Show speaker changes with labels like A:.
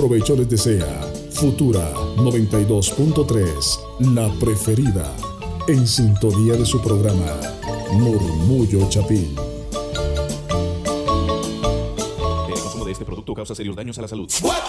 A: provecho les desea Futura 92.3, la preferida, en sintonía de su programa Murmullo Chapín.
B: El consumo de este producto causa serios daños a la salud.